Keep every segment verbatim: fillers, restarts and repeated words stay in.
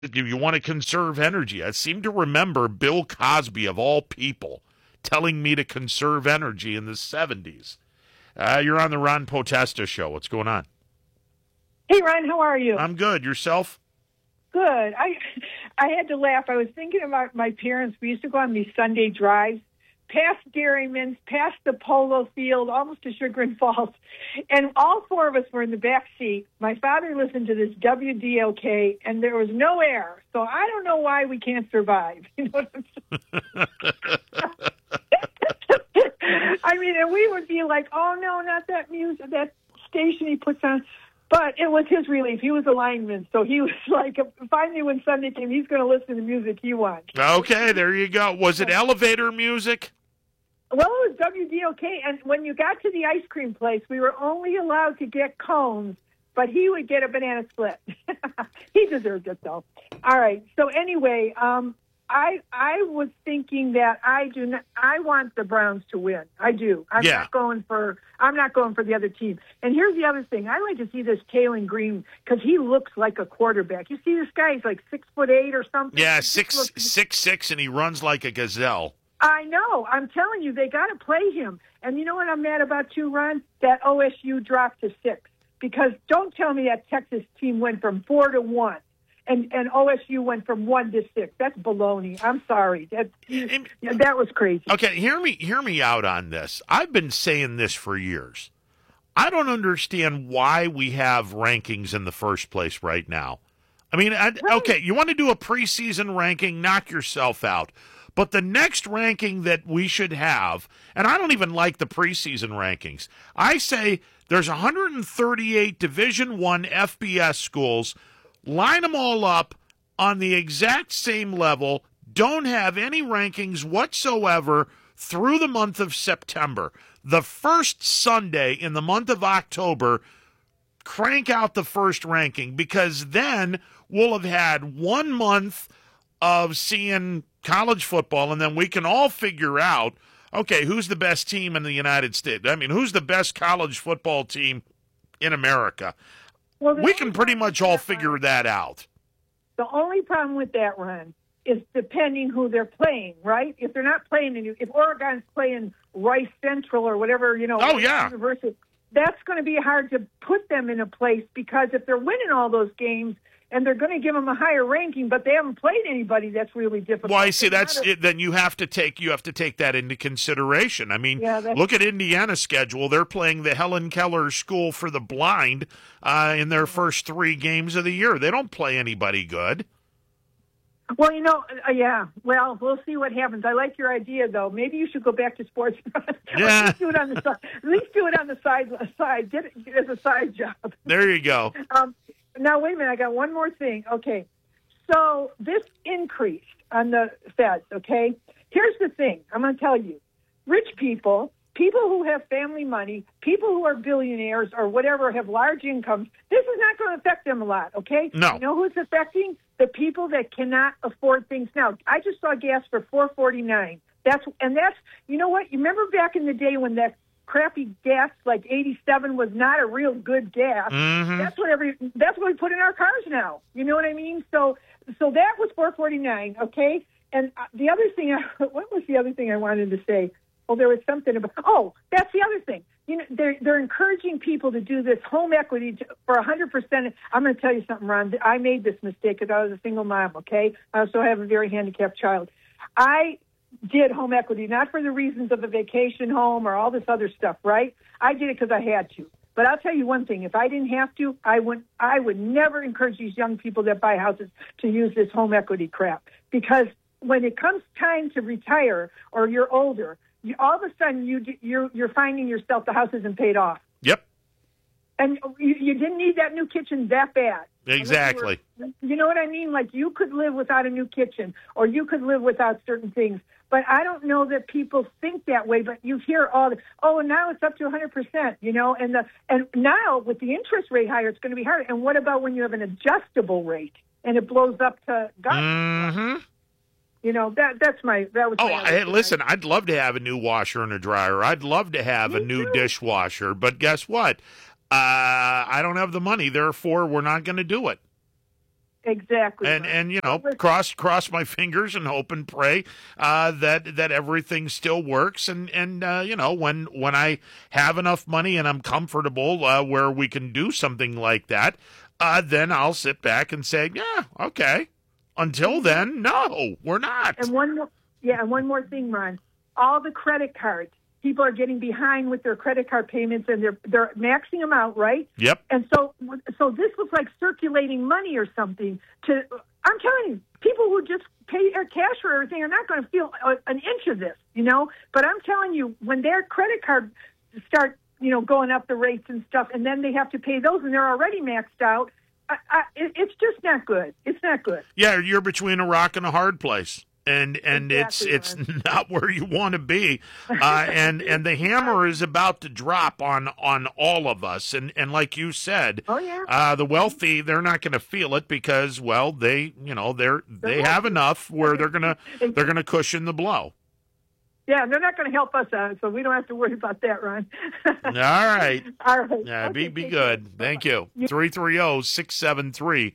You, you want to conserve energy. I seem to remember Bill Cosby, of all people, telling me to conserve energy in the seventies. Uh, you're on the Ron Potesta show. What's going on? Hey, Ron, how are you? I'm good. Yourself? Good. I I had to laugh. I was thinking about my parents. We used to go on these Sunday drives past Dairyman's, past the polo field, almost to Chagrin Falls. And all four of us were in the back seat. My father listened to this W D L K, and there was no air. So I don't know why we can't survive. You know what I'm saying? I mean, and we would be like, oh, no, not that music, that station he puts on. But it was his relief. He was a lineman, so he was like, finally when Sunday came, he's going to listen to music he wants. Okay, there you go. Was it elevator music? Well, it was W D O K, and when you got to the ice cream place, we were only allowed to get cones, but he would get a banana split. He deserved it, though. All right, so anyway, um, I I was thinking that I do not, I want the Browns to win. I do. I'm yeah. not going for I'm not going for the other team. And here's the other thing. I like to see this Taylor Green because he looks like a quarterback. You see this guy, he's like six foot eight or something. Yeah, six looks, six six, and he runs like a gazelle. I know. I'm telling you, they got to play him. And you know what I'm mad about too, Ron? That O S U dropped to six. Because don't tell me that Texas team went from four to one. And and O S U went from one to six. That's baloney. I'm sorry. That that was crazy. Okay, hear me hear me out on this. I've been saying this for years. I don't understand why we have rankings in the first place right now. I mean, I, right. okay, you want to do a preseason ranking, knock yourself out. But the next ranking that we should have, and I don't even like the preseason rankings, I say there's one hundred thirty-eight Division I F B S schools. Line them all up on the exact same level, don't have any rankings whatsoever through the month of September. The first Sunday in the month of October, crank out the first ranking, because then we'll have had one month of seeing college football, and then we can all figure out, okay, who's the best team in the United States? I mean, who's the best college football team in America? Well, we can pretty much all figure that out. The only problem with that, Ron, is depending who they're playing, right? If they're not playing, if Oregon's playing Rice Central or whatever, you know, oh, yeah. University, that's going to be hard to put them in a place, because if they're winning all those games and they're going to give them a higher ranking, but they haven't played anybody, that's really difficult. Well, I see. That's a, it, then you have to take you have to take that into consideration. I mean, yeah, look at Indiana's schedule. They're playing the Helen Keller School for the Blind uh, in their first three games of the year. They don't play anybody good. Well, you know, uh, yeah. Well, we'll see what happens. I like your idea, though. Maybe you should go back to sports. Yeah. At least do it on the side. At least do it on the side. Side. Get it as a side job. There you go. Um, now, wait a minute. I got one more thing. Okay. So this increased on the feds, okay? Here's the thing. I'm going to tell you. Rich people, people who have family money, people who are billionaires or whatever, have large incomes, this is not going to affect them a lot, okay? No. You know who it's affecting? The people that cannot afford things now. I just saw gas for four forty-nine. That's and that's, you know what? You remember back in the day when that crappy gas, like eighty-seven, was not a real good gas. Mm-hmm. That's what every. That's what we put in our cars now. You know what I mean? So, so that was four forty-nine. Okay. And the other thing, what was the other thing I wanted to say? Oh, there was something about. Oh, that's the other thing. You know, they're they're encouraging people to do this home equity to, for one hundred percent. I'm going to tell you something, Ron. I made this mistake because I was a single mom. Okay, I also have a very handicapped child. I did home equity, not for the reasons of a vacation home or all this other stuff, right? I did it because I had to. But I'll tell you one thing, if I didn't have to, I would I would never encourage these young people that buy houses to use this home equity crap. Because when it comes time to retire or you're older, you, all of a sudden you, you're, you're finding yourself the house isn't paid off. Yep. And you, you didn't need that new kitchen that bad. Exactly. You, were, you know what I mean? Like, you could live without a new kitchen, or you could live without certain things. But I don't know that people think that way. But you hear all the, oh, and now it's up to one hundred percent, you know, and the and now with the interest rate higher, it's going to be harder. And what about when you have an adjustable rate and it blows up to God? Mm-hmm. You know, that that's my, that was Oh, my hey, listen, I'd love to have a new washer and a dryer. I'd love to have Me a new too. dishwasher. But guess what? Uh, I don't have the money. Therefore, we're not going to do it. Exactly. And right. and you know, cross cross my fingers and hope and pray uh, that that everything still works. And and uh, you know, when when I have enough money and I'm comfortable uh, where we can do something like that, uh, then I'll sit back and say, yeah, okay. Until then, no, we're not. And one more, yeah, and one more thing, Ron. All the credit cards. People are getting behind with their credit card payments, and they're they're maxing them out, right? Yep. And so, so this was like circulating money or something. To I'm telling you, people who just pay their cash for everything are not going to feel a, an inch of this, you know. But I'm telling you, when their credit card start, you know, going up the rates and stuff, and then they have to pay those, and they're already maxed out. I, I, it, it's just not good. It's not good. Yeah, you're between a rock and a hard place. And and Exactly, it's it's not where you want to be, uh, and and the hammer is about to drop on on all of us. And and like you said, oh yeah, uh, the wealthy, they're not going to feel it because well they you know they're they have enough where they're gonna they're gonna cushion the blow. Yeah, they're not going to help us out, so we don't have to worry about that, Ron. All right, all right, yeah, okay, be be good. Thank you. Three three zero six seven three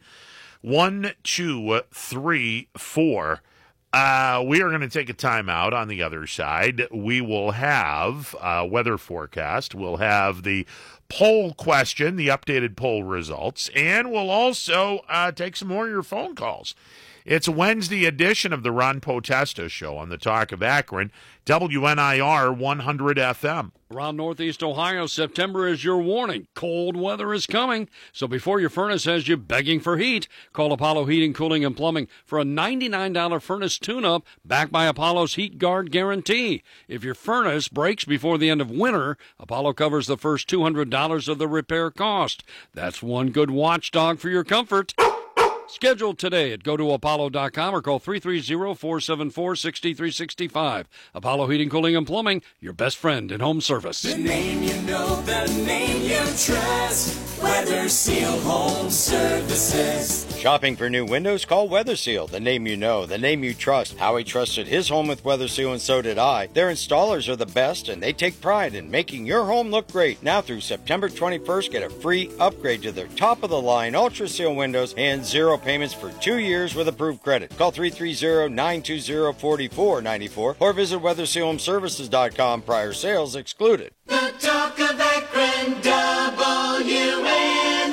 one two three four. Uh, we are going to take a timeout. On the other side, we will have uh, weather forecast. We'll have the poll question, the updated poll results, and we'll also uh, take some more of your phone calls. It's a Wednesday edition of the Ron Potesta Show on the Talk of Akron, W N I R one hundred F M. Around Northeast Ohio, September is your warning. Cold weather is coming. So before your furnace has you begging for heat, call Apollo Heating, Cooling, and Plumbing for a ninety-nine dollars furnace tune-up backed by Apollo's Heat Guard guarantee. If your furnace breaks before the end of winter, Apollo covers the first two hundred dollars of the repair cost. That's one good watchdog for your comfort. Schedule today at go to apollo dot com or call three three zero, four seven four, six three six five. Apollo Heating, Cooling, and Plumbing, your best friend in home service. The name you know, the name you trust. Weather Seal Home Services. Shopping for new windows? Call Weather Seal, the name you know, the name you trust. Howie trusted his home with Weather Seal, and so did I. Their installers are the best, and they take pride in making your home look great. Now through September twenty-first, get a free upgrade to their top-of-the-line Ultra Seal windows and zero payments for two years with approved credit. Call three three zero, nine two zero, four four nine four or visit weather seal home services dot com. Prior sales excluded. The Talk of Akron, W N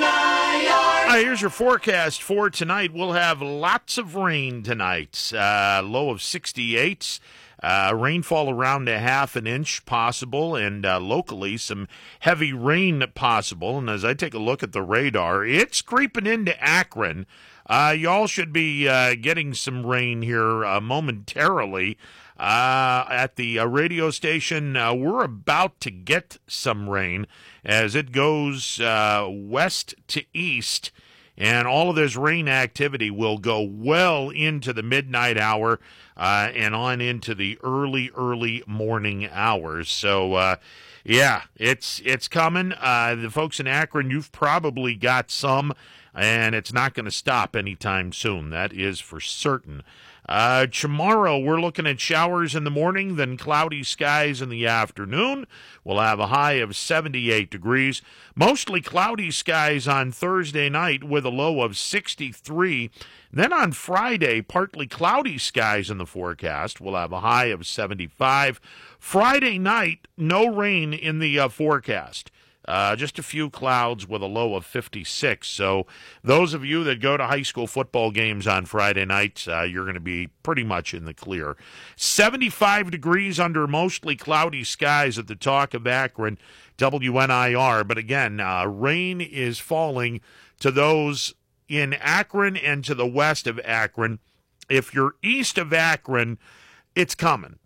I R. Uh, here's your forecast for tonight. We'll have lots of rain tonight. Uh, low of sixty-eight. Uh, rainfall around a half an inch possible, and uh, locally some heavy rain possible. And as I take a look at the radar, it's creeping into Akron. Uh, y'all should be uh, getting some rain here uh, momentarily. Uh, at the uh, radio station, uh, we're about to get some rain as it goes uh, west to east, and all of this rain activity will go well into the midnight hour uh, and on into the early, early morning hours. So, uh, yeah, it's it's coming. Uh, the folks in Akron, you've probably got some, and it's not going to stop anytime soon. That is for certain. Uh, tomorrow, we're looking at showers in the morning, then cloudy skies in the afternoon. We'll have a high of seventy-eight degrees. Mostly cloudy skies on Thursday night with a low of sixty-three. Then on Friday, partly cloudy skies in the forecast. We'll have a high of seventy-five. Friday night, no rain in the uh, forecast. Uh, just a few clouds with a low of fifty-six. So those of you that go to high school football games on Friday nights, uh, you're going to be pretty much in the clear. seventy-five degrees under mostly cloudy skies at the Talk of Akron, W N I R. But again, uh, rain is falling to those in Akron and to the west of Akron. If you're east of Akron, it's coming.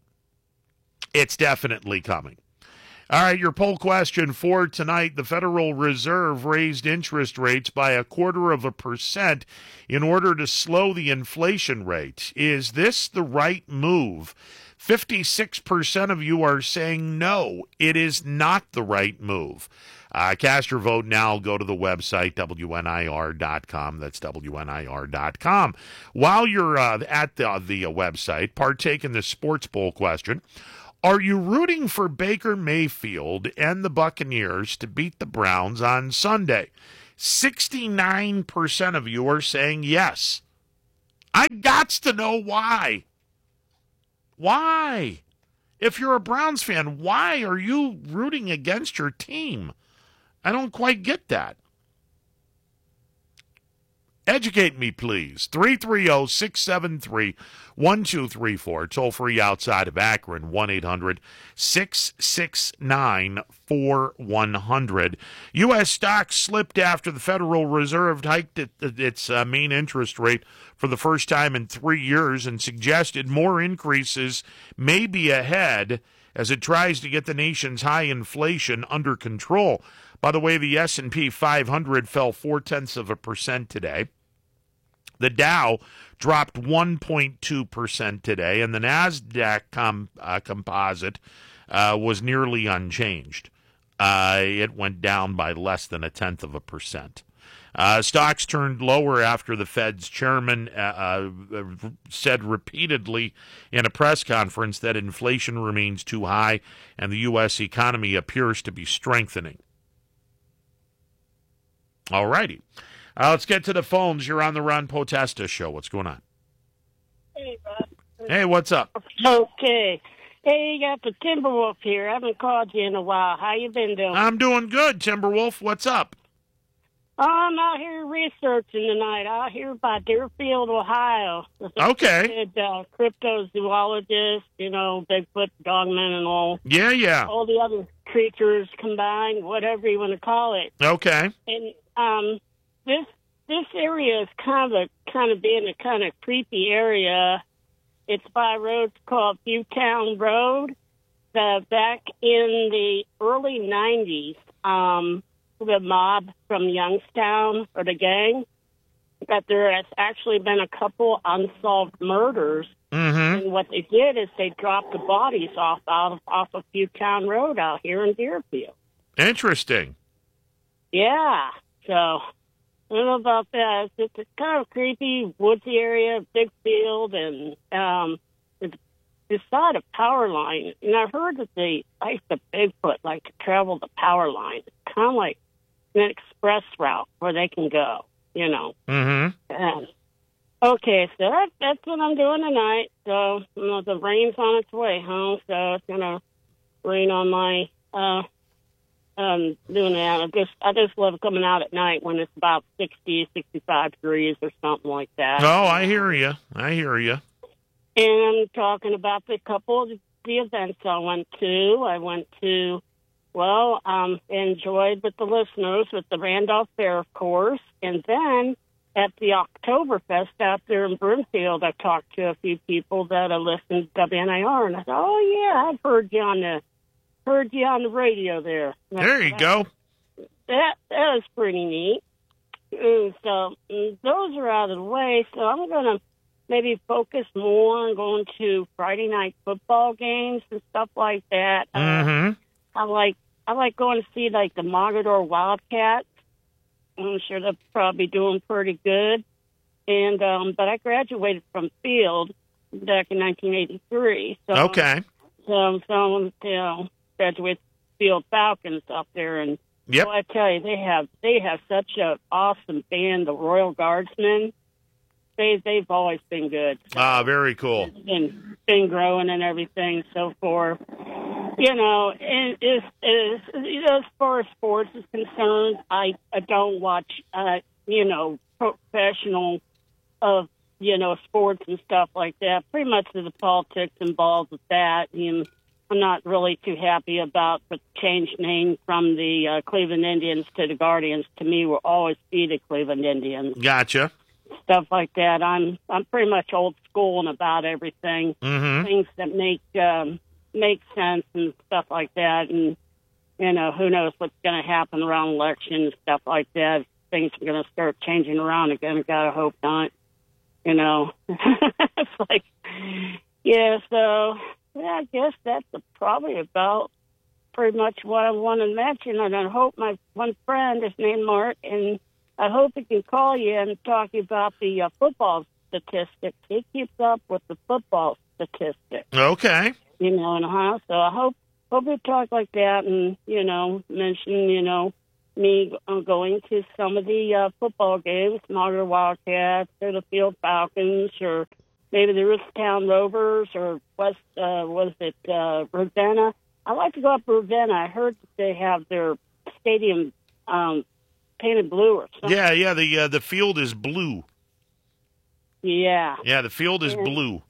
It's definitely coming. All right, your poll question for tonight. The Federal Reserve raised interest rates by a quarter of a percent in order to slow the inflation rate. Is this the right move? fifty-six percent of you are saying no, it is not the right move. Uh, cast your vote now. Go to the website, W N I R dot com. That's W N I R dot com. While you're uh, at the, the uh, website, partake in the sports poll question. Are you rooting for Baker Mayfield and the Buccaneers to beat the Browns on Sunday? sixty-nine percent of you are saying yes. I gots to know why. Why? If you're a Browns fan, why are you rooting against your team? I don't quite get that. Educate me, please. three three zero, six seven three, one two three four. Toll free outside of Akron, one eight hundred, six six nine, four one zero zero. U S stocks slipped after the Federal Reserve hiked it, its uh, main interest rate for the first time in three years and suggested more increases may be ahead as it tries to get the nation's high inflation under control. By the way, the S and P five hundred fell four-tenths of a percent today. The Dow dropped one point two percent today, and the NASDAQ com, uh, composite uh, was nearly unchanged. Uh, it went down by less than a tenth of a percent. Uh, stocks turned lower after the Fed's chairman uh, uh, said repeatedly in a press conference that inflation remains too high and the U S economy appears to be strengthening. All righty. Uh, let's get to the phones. You're on the Ron Potesta Show. What's going on? Hey, Ron. Hey, what's up? Okay. Hey, you got the Timberwolf here. I haven't called you in a while. How you been doing? I'm doing good, Timberwolf. What's up? I'm out here researching tonight. Out here by Deerfield, Ohio. Okay. Good, uh, cryptozoologist, you know, Bigfoot, Dogman, and all. Yeah, yeah. All the other creatures combined, whatever you want to call it. Okay. And um, this this area is kind of a kind of being a kind of creepy area. It's by a road called Viewtown Road. The, back in the early nineties, um, the mob from Youngstown, or the gang, that there has actually been a couple unsolved murders. Mm-hmm. And what they did is they dropped the bodies off out of, off of Viewtown Road out here in Deerfield. Interesting. Yeah. So, I don't know about that. It's, it's kind of creepy, woodsy area, big field, and um, it's beside a power line. And I heard that they like the Bigfoot like to travel the power line. It's kind of like an express route where they can go, you know. Mm-hmm. And, okay, so that, that's what I'm doing tonight. So, you know, the rain's on its way home, so it's going to rain on my... Uh, Um, doing that. I just, I just love coming out at night when it's about sixty, sixty-five degrees or something like that. Oh, I hear you. I hear you. And I'm talking about the couple of the events I went to. I went to, well, um, enjoyed with the listeners with the Randolph Fair, of course. And then at the Oktoberfest out there in Broomfield, I talked to a few people that I listened to W N I R. And I thought, oh, yeah, I've heard you on the Heard you on the radio there. There you that, go. That that was pretty neat. And so and those are out of the way. So I'm going to maybe focus more on going to Friday night football games and stuff like that. Mm-hmm. Uh, I like I like going to see like the Mogador Wildcats. I'm sure they're probably doing pretty good. And um, but I graduated from Field back in nineteen eighty-three. So Okay. So so you know. Graduate Field Falcons up there, and Yep. well, I tell you, they have they have such an awesome band, the Royal Guardsmen. They they've always been good. So Ah, very cool. it's been been growing and everything, so forth. You know, and is is you know, as far as sports is concerned, I I don't watch uh you know professional of you know sports and stuff like that. Pretty much the politics involved with that. You know, I'm not really too happy about the change name from the uh, Cleveland Indians to the Guardians. To me, we'll always be the Cleveland Indians. Gotcha. Stuff like that. I'm I'm pretty much old school and about everything. Mm-hmm. Things that make um, make sense and stuff like that. And you know, who knows what's going to happen around elections, stuff like that. Things are going to start changing around again. Gotta hope not. You know, it's like yeah. So. Yeah, I guess that's probably about pretty much what I want to mention. And I hope my one friend is named Mark, and I hope he can call you and talk about the uh, football statistics. He keeps up with the football statistics. Okay. You know, in Ohio. So I hope hope we talk like that, and you know, mention you know me uh, going to some of the uh, football games, Margaret Wildcats or the Field Falcons, or maybe the Rivertown Rovers, or West, uh, was it uh, Ravenna? I like to go up Ravenna. I heard that they have their stadium um, painted blue or something. Yeah, yeah. The uh, the field is blue. Yeah. Yeah, the field is Yeah. blue.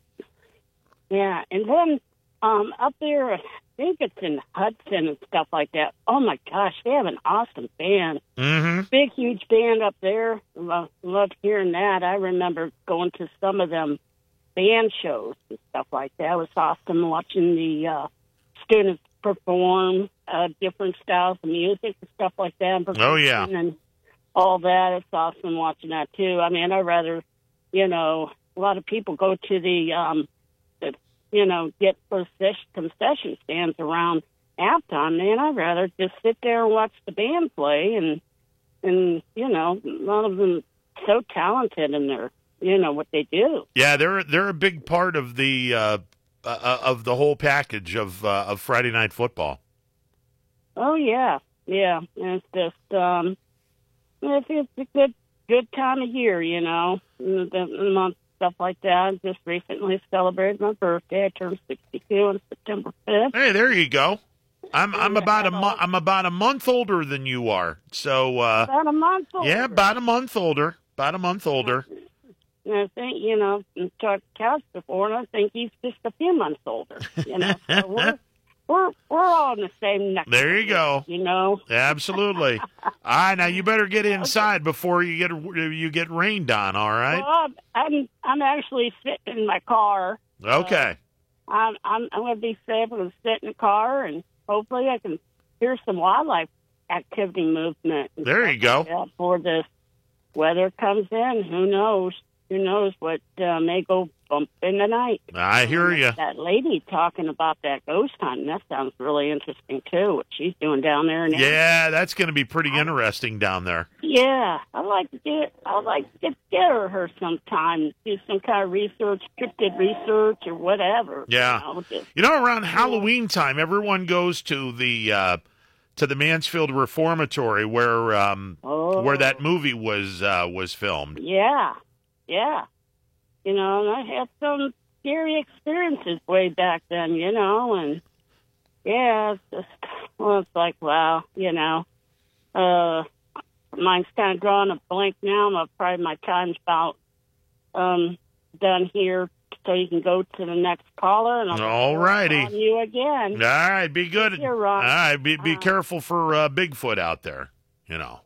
Yeah, and then um, up there, I think it's in Hudson and stuff like that. Oh, my gosh, they have an awesome band. Mm-hmm. Big, huge band up there. Love, loved hearing that. I remember going to some of them band shows and stuff like that. It was awesome watching the uh, students perform uh, different styles of music and stuff like that. Oh, yeah. And all that. It's awesome watching that, too. I mean, I'd rather, you know, a lot of people go to the, um, the you know, get concession concession stands around halftime. Man, I'd rather just sit there and watch the band play. And, and you know, a lot of them so talented in their, you know, what they do. Yeah, they're they're a big part of the uh, uh, of the whole package of uh, of Friday Night Football. Oh, yeah. Yeah. And it's just, um, it's, it's a good, good time of year, you know, the, the month, stuff like that. Just recently celebrated my birthday. I turned sixty-two on September fifth. Hey, there you go. I'm I'm about a mo- I'm about a month older than you are. So uh, About a month older. yeah, about a month older. About a month older. And I think, you know, I've talked to Couch before, and I think he's just a few months older, you know. So we're, we're, we're all in the same neck. There you go. You know. Absolutely. All right, now you better get inside before you get you get rained on. All right. Well, I'm, I'm, I'm actually sitting in my car. Okay. I'm, I'm, I'm going to be safe. I'm going to sit in the car, and hopefully I can hear some wildlife activity movement. and There you go. stuff like that before the weather comes in. Who knows? Who knows what uh, may go bump in the night. I hear you. That lady talking about that ghost hunting, that sounds really interesting, too, what she's doing down there. Now. Yeah, that's going to be pretty interesting down there. Yeah, I'd like to get, I'd like to get together her sometime, do some kind of research, scripted research or whatever. Yeah. You know, just, You know, around Halloween time, everyone goes to the uh, to the Mansfield Reformatory where um, oh, where that movie was uh, was filmed. Yeah, yeah. You know, and I had some scary experiences way back then, you know, and yeah, it's just, well, it's like, wow, you know, uh, mine's kind of drawing a blank now. I'm probably my time's about um, done here, so you can go to the next caller, and I'll All righty. on you again. All right, be good. You're right. All right, be be Uh, careful for uh, Bigfoot out there. You know,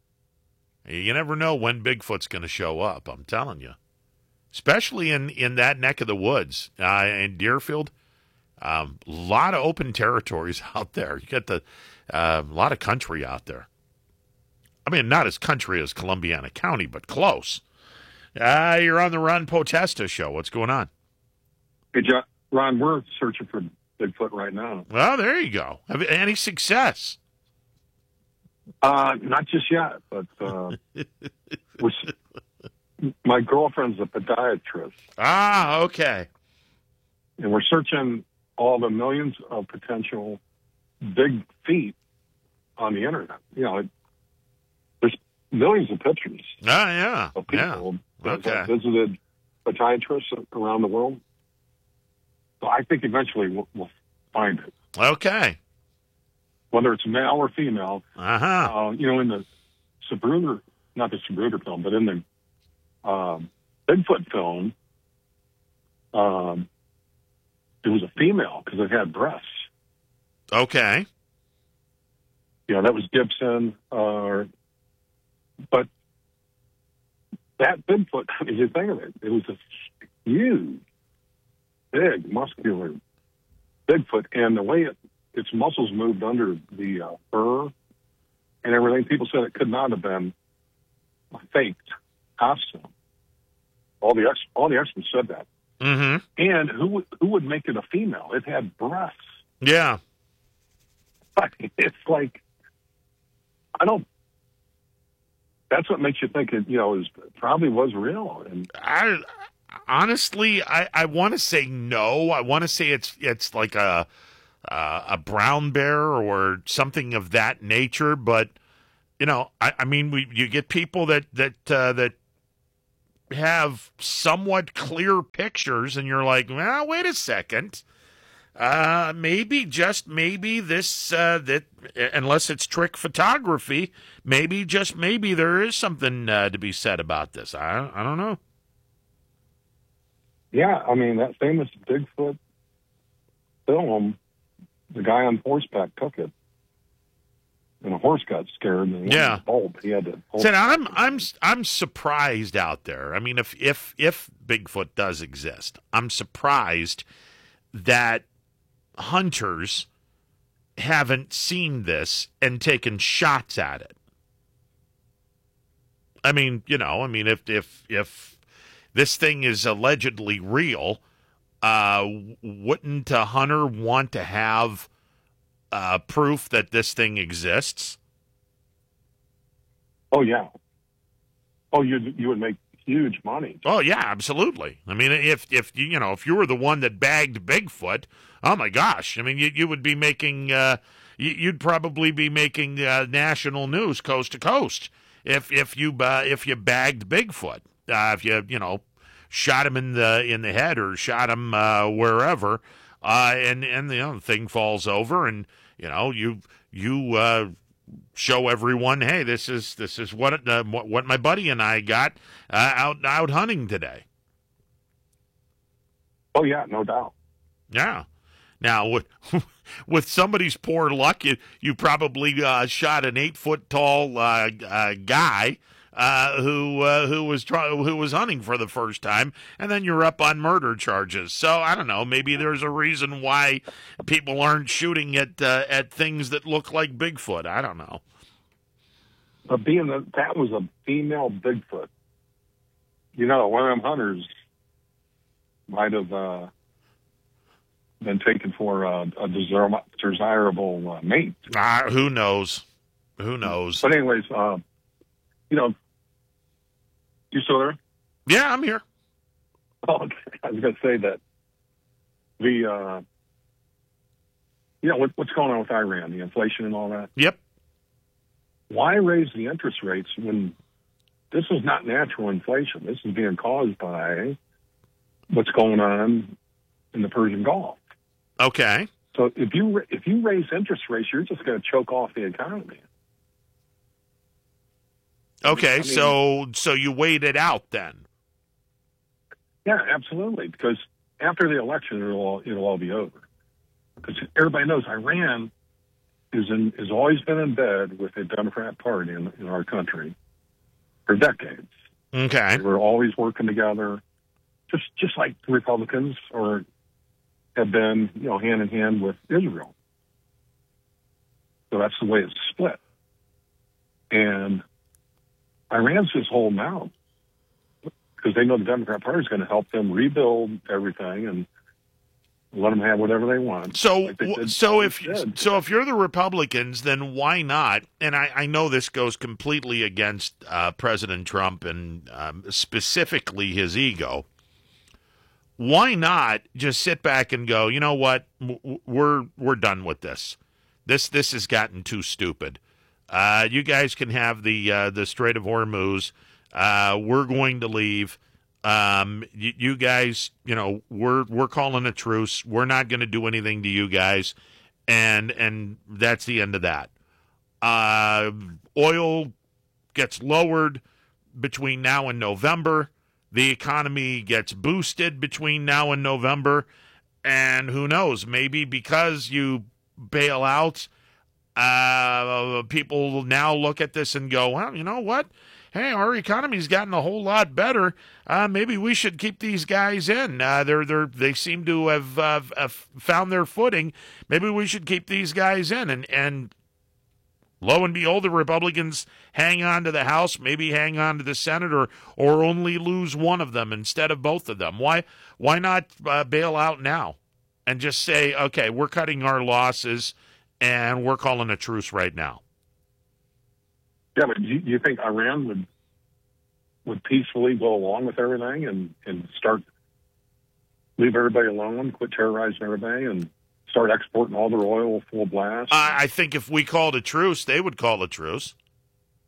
you never know when Bigfoot's going to show up. I'm telling you, especially in, in that neck of the woods uh, in Deerfield. A um, lot of open territories out there. You got the uh, a lot of country out there. I mean, not as country as Columbiana County, but close. Uh, you're on the Ron Potesta show. What's going on? Hey, John, Ron, we're searching for Bigfoot right now. Well, there you go. Have any success? Uh, not just yet, but uh, we're, my girlfriend's a podiatrist, Ah, okay. and we're searching all the millions of potential big feet on the internet. You know, it, there's millions of pictures Ah, yeah. of Yeah. people that Okay. have visited podiatrists around the world. So I think eventually we'll, we'll find it, Okay. whether it's male or female. Uh-huh. Uh, you know, in the Sabruder, not the Sabruder film, but in the um, Bigfoot film, um, it was a female because it had breasts. Okay. You know, that was Gibson. Uh, but that Bigfoot, I mean, you think of it, it was a huge, big, muscular Bigfoot. And the way it, its muscles moved under the uh, fur and everything, people said it could not have been a faked costume. All the ex- all the experts said that. Mm-hmm. And who would who would make it a female? It had breasts. Yeah. It's like, I don't. That's what makes you think it, you know, is probably was real. And I honestly, I, I want to say no. I want to say it's it's like a uh, a brown bear or something of that nature. But you know, I, I mean, we you get people that that uh, that have somewhat clear pictures, and you're like, well, wait a second. Uh, maybe, just maybe this, uh, that, unless it's trick photography, maybe, just maybe there is something uh, to be said about this. I, I don't know. Yeah, I mean, that famous Bigfoot film, the guy on horseback took it. And a horse got scared and he yeah. bolt. He had to So I'm I'm I'm surprised out there. I mean, if if if Bigfoot does exist, I'm surprised that hunters haven't seen this and taken shots at it. I mean, you know, I mean, if if if this thing is allegedly real, uh, wouldn't a hunter want to have uh, proof that this thing exists? Oh yeah. Oh, you you would make huge money. Oh yeah, absolutely. I mean, if if you you know if you were the one that bagged Bigfoot, oh my gosh, I mean, you you would be making uh, you, you'd probably be making uh, national news coast to coast if if you uh, if you bagged Bigfoot, uh, if you you know shot him in the in the head or shot him uh, wherever, uh, and and you know the thing falls over, and you know you you. Uh, show everyone, hey, this is this is what uh, what, what my buddy and I got uh, out out hunting today. Oh yeah, no doubt. Yeah. Now with with somebody's poor luck, you you probably uh, shot an eight foot tall uh, uh, guy uh, who uh, who was try- who was hunting for the first time, and then you're up on murder charges. So I don't know. Maybe there's a reason why people aren't shooting at uh, at things that look like Bigfoot. I don't know. But being that that was a female Bigfoot, you know, one of them hunters might have uh, been taken for uh, a desir- desirable uh, mate. Ah, who knows? Who knows? But anyways, uh, you know, you still there? Yeah, I'm here. Oh, okay. I was going to say that the, uh, you know, what, what's going on with Iran, the inflation and all that? Yep. Why raise the interest rates when this is not natural inflation? This is being caused by what's going on in the Persian Gulf. Okay. So if you if you raise interest rates, you're just going to choke off the economy. Okay, I mean, so so you wait it out then. Yeah, absolutely. Because after the election, it'll all, it'll all be over. Because everybody knows Iran is in has always been in bed with the Democrat Party in, in our country for decades. Okay, they were always working together, just just like the Republicans or have been, you know, hand in hand with Israel. So that's the way it's split. And Iran's just holding out because they know the Democrat Party is going to help them rebuild everything and let them have whatever they want. So, like they did, so if did. so, if you're the Republicans, then why not? And I, I know this goes completely against uh, President Trump and um, specifically his ego. Why not just sit back and go, you know what, we're we're done with this. This this has gotten too stupid. Uh, you guys can have the uh, the Strait of Hormuz. Uh, we're going to leave. Um, you, you guys, you know, we're we're calling a truce. We're not going to do anything to you guys, and and that's the end of that. Uh, oil gets lowered between now and November. The economy gets boosted between now and November, and who knows? Maybe because you bail out. Uh, people will now look at this and go, well, you know what? Hey, our economy's gotten a whole lot better. Uh, maybe we should keep these guys in. Uh, they're, they're, they seem to have, uh, have found their footing. Maybe we should keep these guys in. And, and lo and behold, the Republicans hang on to the House, maybe hang on to the Senate, or, or only lose one of them instead of both of them. Why, why not uh, bail out now and just say, okay, we're cutting our losses and we're calling a truce right now? Yeah, but do you, do you think Iran would would peacefully go along with everything and, and start leave everybody alone, quit terrorizing everybody, and start exporting all their oil full blast? I, I think if we called a truce, they would call a truce.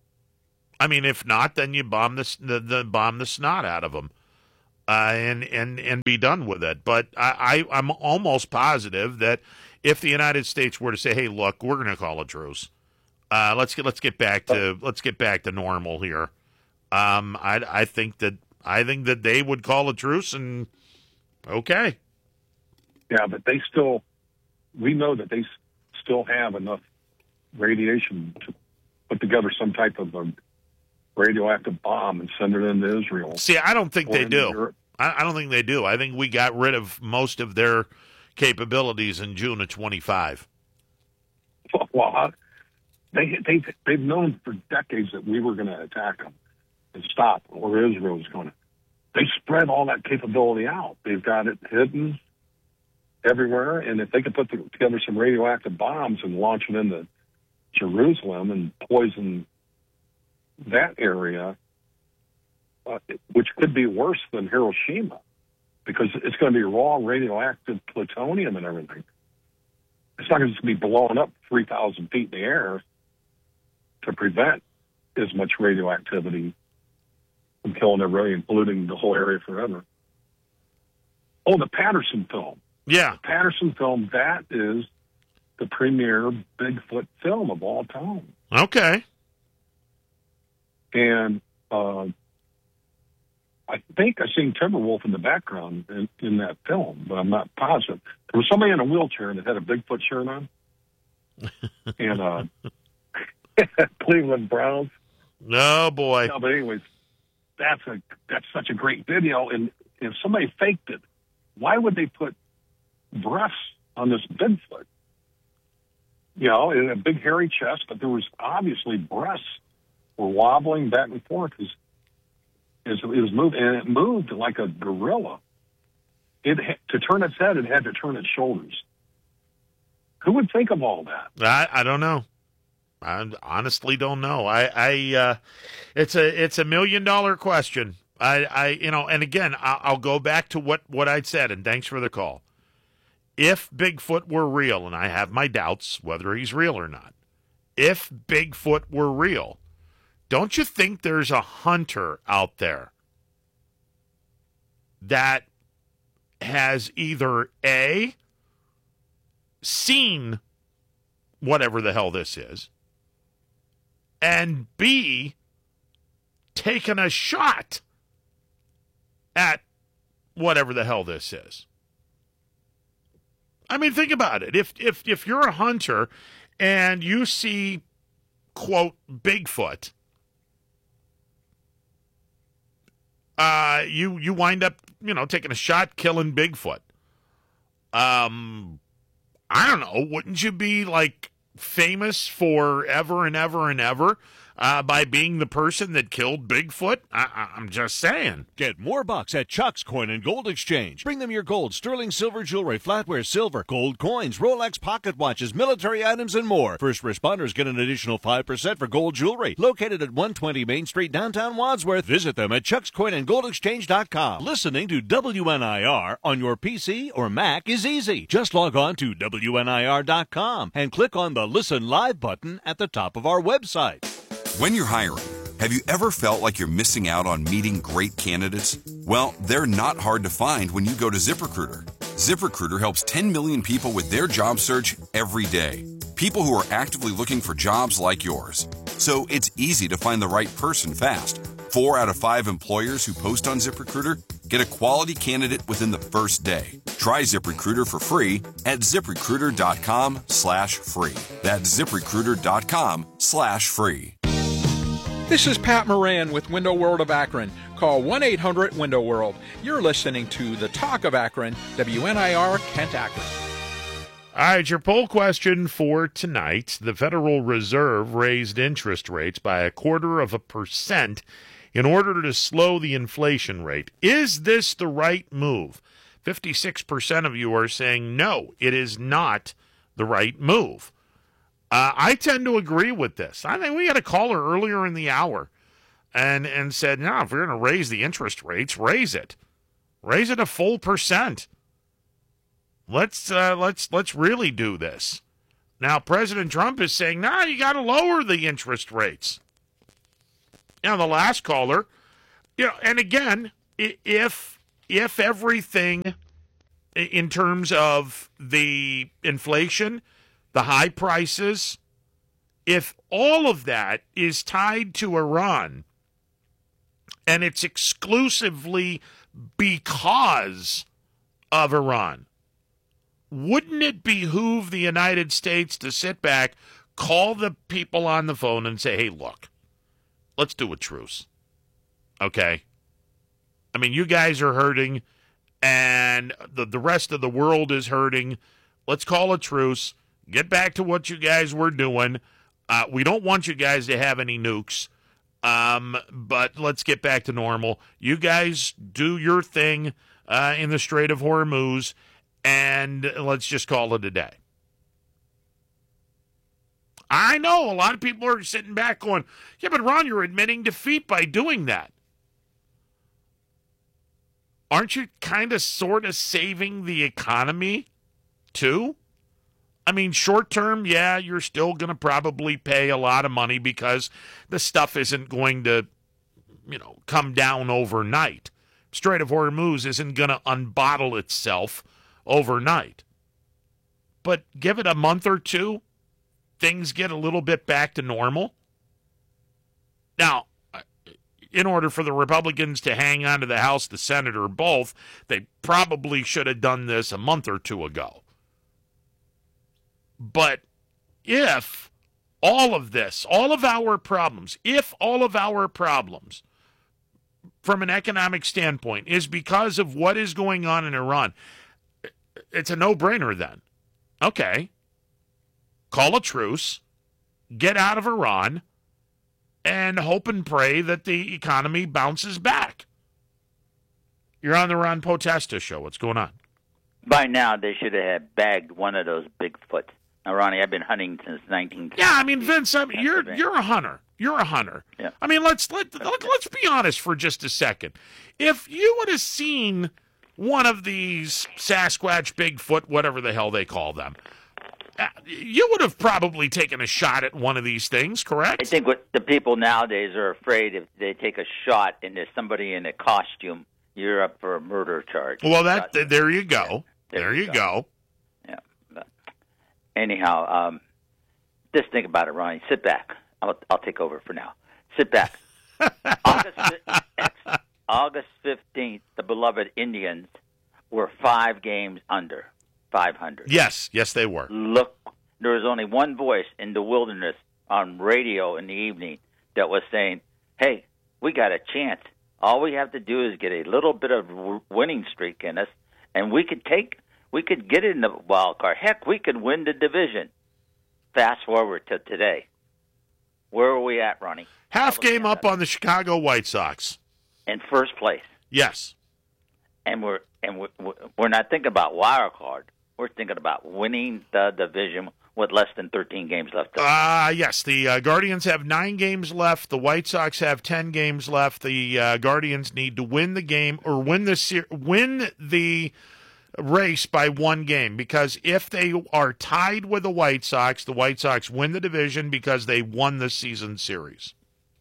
I mean, if not, then you bomb the the, the bomb the snot out of them, uh, and and and be done with it. But I, I I'm almost positive that if the United States were to say, "Hey, look, we're going to call a truce. Uh, let's get let's get back to let's get back to normal here," um, I I think that I think that they would call a truce and okay. Yeah, but they still, we know that they s- still have enough radiation to put together some type of a radioactive bomb and send it into Israel. See, I don't think or they into do. Europe. I, I don't think they do. I think we got rid of most of their capabilities in June of twenty-five. Well, I- they, they, they've known for decades that we were going to attack them and stop, or Israel was going to. They spread all that capability out. They've got it hidden everywhere, and if they could put together some radioactive bombs and launch it into Jerusalem and poison that area, uh, which could be worse than Hiroshima, because it's going to be raw radioactive plutonium and everything. It's not going to be blowing up three thousand feet in the air to prevent as much radioactivity from killing everybody and polluting the whole area forever. Oh, the Patterson film. Yeah. The Patterson film, that is the premier Bigfoot film of all time. Okay. And uh, I think I seen Timberwolf in the background in, in that film, but I'm not positive. There was somebody in a wheelchair that had a Bigfoot shirt on. and uh, Cleveland Browns. Oh, boy. No, but anyways, that's a that's such a great video. And if somebody faked it, why would they put breasts on this Bigfoot? You know, in a big hairy chest, but there was obviously breasts were wobbling back and forth as, as it was moving, and it moved like a gorilla. It ha- to turn its head, it had to turn its shoulders. Who would think of all that? I, I don't know. I honestly don't know. I, I uh, it's a it's a million dollar question. I, I you know, and again, I'll, I'll go back to what, what I'd said, and thanks for the call. If Bigfoot were real, and I have my doubts whether he's real or not, if Bigfoot were real, don't you think there's a hunter out there that has either A, seen whatever the hell this is, and B, taken a shot at whatever the hell this is? I mean, think about it. If if if you're a hunter and you see, quote, Bigfoot, uh, you you wind up, you know, taking a shot, killing Bigfoot. Um, I don't know. Wouldn't you be like famous forever and ever and ever uh, by being the person that killed Bigfoot? I, I, I'm just saying. Get more bucks at Chuck's Coin and Gold Exchange. Bring them your gold, sterling silver jewelry, flatware silver, gold coins, Rolex pocket watches, military items, and more. First responders get an additional five percent for gold jewelry. Located at one twenty Main Street, downtown Wadsworth. Visit them at chucks coin and gold exchange dot com. Listening to W N I R on your P C or Mac is easy. Just log on to W N I R dot com and click on the Listen Live button at the top of our website. When you're hiring, have you ever felt like you're missing out on meeting great candidates? Well, they're not hard to find when you go to ZipRecruiter. ZipRecruiter helps ten million people with their job search every day. People who are actively looking for jobs like yours. So it's easy to find the right person fast. Four out of five employers who post on ZipRecruiter get a quality candidate within the first day. Try ZipRecruiter for free at ZipRecruiter.com slash free. That's ZipRecruiter.com slash free. This is Pat Moran with Window World of Akron. Call one eight hundred window world. You're listening to The Talk of Akron, W N I R Kent Akron. All right, your poll question for tonight. The Federal Reserve raised interest rates by a quarter of a percent in order to slow the inflation rate. Is this the right move? fifty-six percent of you are saying no, it is not the right move. Uh, I tend to agree with this. I think we had a caller earlier in the hour and, and said, no, if we're going to raise the interest rates, raise it. Raise it a full percent. Let's uh, let's let's really do this. Now, President Trump is saying, no, you got to lower the interest rates. You know, the last caller, you know, and again, if if everything in terms of the inflation, the high prices, if all of that is tied to Iran and it's exclusively because of Iran, wouldn't it behoove the United States to sit back, call the people on the phone and say, hey, look, let's do a truce, okay? I mean, you guys are hurting, and the, the rest of the world is hurting. Let's call a truce. Get back to what you guys were doing. Uh, we don't want you guys to have any nukes, um, but let's get back to normal. You guys do your thing uh, in the Strait of Hormuz, and let's just call it a day. I know a lot of people are sitting back going, yeah, but Ron, you're admitting defeat by doing that. Aren't you kind of sort of saving the economy too? I mean, short term, yeah, you're still going to probably pay a lot of money because the stuff isn't going to, you know, come down overnight. Strait of Hormuz isn't going to unbottle itself overnight. But give it a month or two, things get a little bit back to normal. Now, in order for the Republicans to hang on to the House, the Senate, or both, they probably should have done this a month or two ago. But if all of this, all of our problems, if all of our problems from an economic standpoint is because of what is going on in Iran, it's a no-brainer then. Okay. Call a truce, get out of Iran, and hope and pray that the economy bounces back. You're on the Ron Potesta show. What's going on? By now, they should have bagged one of those Bigfoot. Now, Ronnie, I've been hunting since nineteen sixty. Yeah, I mean, Vince, I mean, you're you're a hunter. You're a hunter. Yeah. I mean, let's let, let let's be honest for just a second. If you would have seen one of these Sasquatch, Bigfoot, whatever the hell they call them, you would have probably taken a shot at one of these things, correct? I think what the people nowadays are afraid if they take a shot and there's somebody in a costume, you're up for a murder charge. Well, that th- there you go. Yeah, there, there you go. go. Yeah. But anyhow, um, just think about it, Ronnie. Sit back. I'll, I'll take over for now. Sit back. August, August fifteenth, the beloved Indians were five games under five hundred. Yes, yes, they were. Look, there was only one voice in the wilderness on radio in the evening that was saying, hey, we got a chance. All we have to do is get a little bit of winning streak in us, and we could take, we could get in the wild card. Heck, we could win the division. Fast forward to today. Where are we at, Ronnie? Half game up on the Chicago White Sox. In first place. Yes. And we're and we're, we're not thinking about wild card. We're thinking about winning the division with less than thirteen games left. Ah, uh, yes. The uh, Guardians have nine games left. The White Sox have ten games left. The uh, Guardians need to win the game or win the ser- win the race by one game, because if they are tied with the White Sox, the White Sox win the division because they won the season series.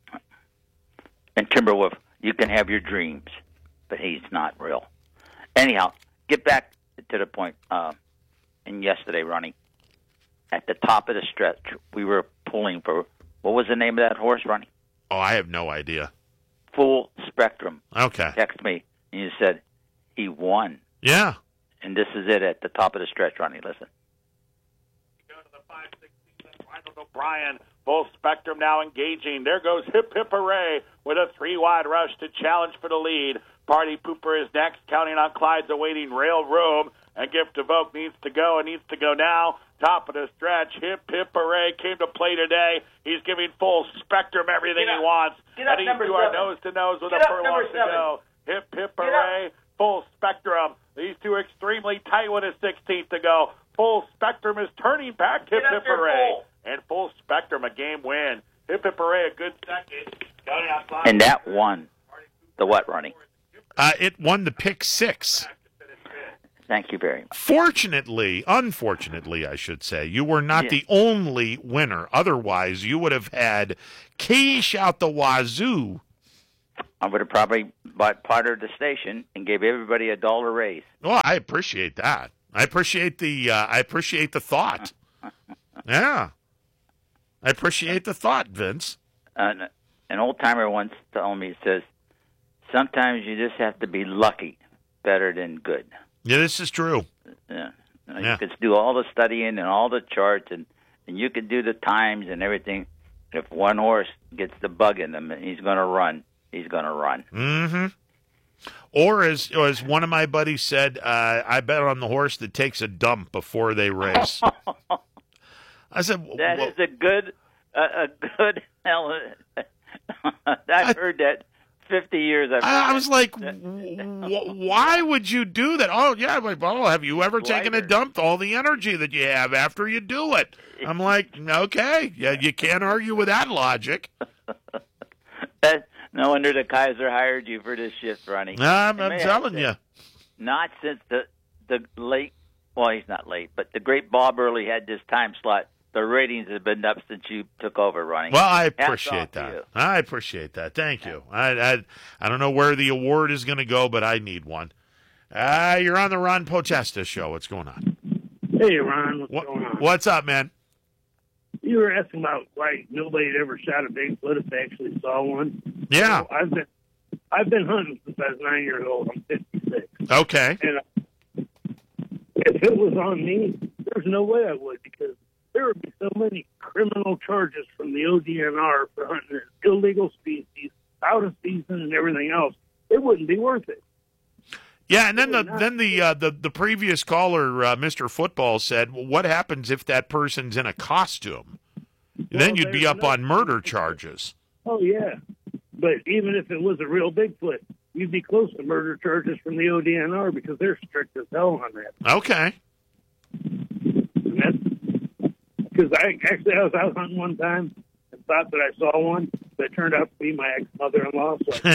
And Timberwolf, you can have your dreams, but he's not real. Anyhow, get back to the point. Uh, and yesterday, Ronnie, at the top of the stretch, we were pulling for, what was the name of that horse, Ronnie? Oh, I have no idea. Full Spectrum. Okay. Text me, and you said he won. Yeah. And this is it at the top of the stretch, Ronnie. Listen. Go to the five sixteen. Michael O'Brien, Full Spectrum now engaging. There goes Hip Hip Hooray with a three-wide rush to challenge for the lead. Party Pooper is next, counting on Clyde's awaiting Rail Room. And Gift of Oak needs to go and needs to go now. Top of the stretch, Hip Hip Hooray came to play today. He's giving Full Spectrum everything he wants. Get up, and he's number to our seven. nose-to-nose with Get a up, furlong number to seven. go. Hip Hip Get Hooray, Full Spectrum. These two extremely tight with a sixteenth to go. Full Spectrum is turning back. Hip Get up Hip there, Hooray. Full. And Full Spectrum, a game win. Hip Hip Hooray, a good second. Counting on Clyde. And that won the what, Ronnie? Uh, it won the pick six. Thank you very much. Fortunately, unfortunately, I should say, you were not Yeah. the only winner. Otherwise, you would have had cash out the wazoo. I would have probably bought part of the station and gave everybody a dollar raise. Well, I appreciate that. I appreciate the. Uh, I appreciate the thought. Yeah, I appreciate the thought, Vince. Uh, an old timer once told me, says, sometimes you just have to be lucky better than good. Yeah, this is true. Yeah. You know, Yeah. You could do all the studying and all the charts, and, and you could do the times and everything. If one horse gets the bug in him and he's going to run, he's going to run. Mm-hmm. Or as as one of my buddies said, uh, I bet on the horse that takes a dump before they race. I said, That well, is a good, uh, a good. I've heard that fifty years. I've I, I heard was it. like, w- why would you do that? Oh, yeah. I'm like, well, have you ever taken a Lighter. dump? All the energy that you have after you do it. I'm like, okay. Yeah, you can't argue with that logic. That- no wonder the Kaiser hired you for this shift, Ronnie. I'm, And I'm may I telling say, you. Not since the the late. Well, he's not late, but the great Bob Early had this time slot. The ratings have been up since you took over, Ronnie. Well, I Hats appreciate off to that. you. I appreciate that. Thank you. I I, I don't know where the award is going to go, but I need one. Uh, you're on the Ron Potesta show. What's going on? Hey, Ron, what's What, going on? what's up, man? You were asking about why nobody had ever shot a Bigfoot if they actually saw one. Yeah. So I've been I've been hunting since I was nine years old. I'm fifty-six. Okay. And uh, if it was on me, there's no way I would, because there would be so many criminal charges from the O D N R for hunting an illegal species, out of season, and everything else. It wouldn't be worth it. Yeah, and then the then the uh, the the previous caller, uh, Mister Football, said, well, "What happens if that person's in a costume? Then you'd be there's up no- on murder charges." Oh, yeah. But even if it was a real Bigfoot, you'd be close to murder charges from the O D N R because they're strict as hell on that. Okay. Because I actually I was out hunting one time and thought that I saw one, but it turned out to be my ex-mother-in-law. So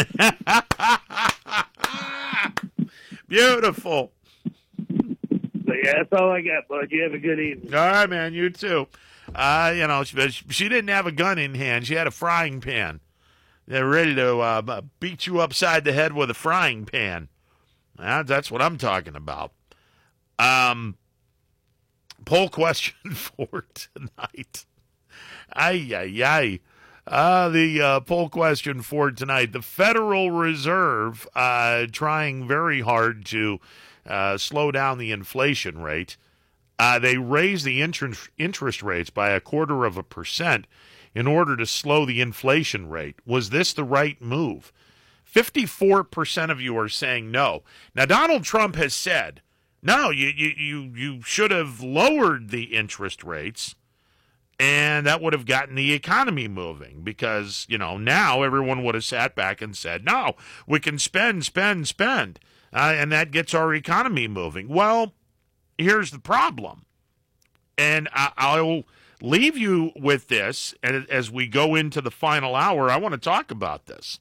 Beautiful. But yeah, that's all I got, bud. You have a good evening. All right, man. You too. Uh, you know, she, she didn't have a gun in hand. She had a frying pan. They're ready to uh, beat you upside the head with a frying pan. Uh, that's what I'm talking about. Um, poll question for tonight. Ay, ay, ay. Uh, the uh, poll question for tonight. The Federal Reserve uh, trying very hard to uh, slow down the inflation rate. Uh, they raised the interest interest rates by a quarter of a percent in order to slow the inflation rate. Was this the right move? fifty-four percent of you are saying no. Now, Donald Trump has said, no, you, you, you, you should have lowered the interest rates, and that would have gotten the economy moving because, you know, now everyone would have sat back and said, no, we can spend, spend, spend, uh, and that gets our economy moving. Well, here's the problem, and I, I'll leave you with this, and as we go into the final hour, I want to talk about this.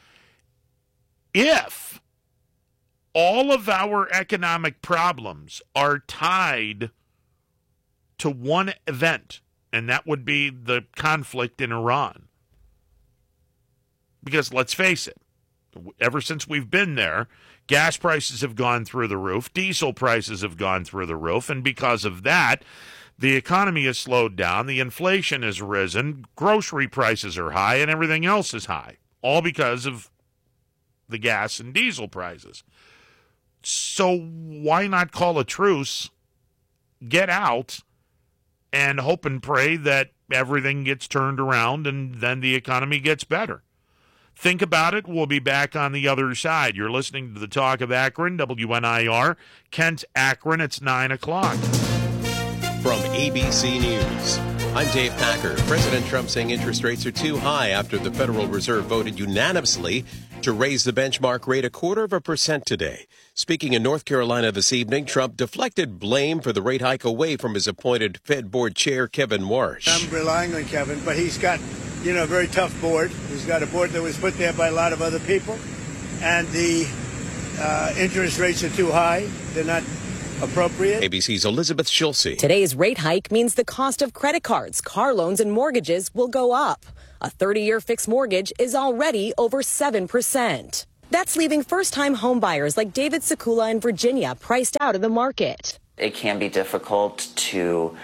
If all of our economic problems are tied to one event, and that would be the conflict in Iran, because let's face it, ever since we've been there, gas prices have gone through the roof, diesel prices have gone through the roof, and because of that, the economy has slowed down, the inflation has risen, grocery prices are high, and everything else is high, all because of the gas and diesel prices. So why not call a truce, get out, and hope and pray that everything gets turned around and then the economy gets better? Think about it. We'll be back on the other side. You're listening to the Talk of Akron, W N I R, Kent, Akron. It's nine o'clock. From A B C News, I'm Dave Packer. President Trump saying interest rates are too high after the Federal Reserve voted unanimously to raise the benchmark rate a quarter of a percent today. Speaking in North Carolina this evening, Trump deflected blame for the rate hike away from his appointed Fed Board Chair, Kevin Warsh. I'm relying on Kevin, but he's got, you know, a very tough board. He's got a board that was put there by a lot of other people, and the uh, interest rates are too high. They're not appropriate. A B C's Elizabeth Schulze. Today's rate hike means the cost of credit cards, car loans, and mortgages will go up. A thirty-year fixed mortgage is already over seven percent. That's leaving first-time home buyers like David Sekula in Virginia priced out of the market. It can be difficult to